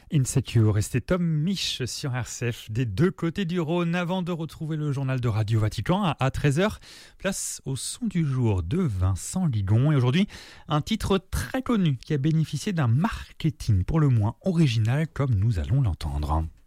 Insecure, restait Tom Mich sur RCF des deux côtés du Rhône. Avant de retrouver le journal de Radio Vatican à 13h, place au son du jour de Vincent Ligon. Et aujourd'hui, un titre très connu qui a bénéficié d'un marketing pour le moins original comme nous allons l'entendre.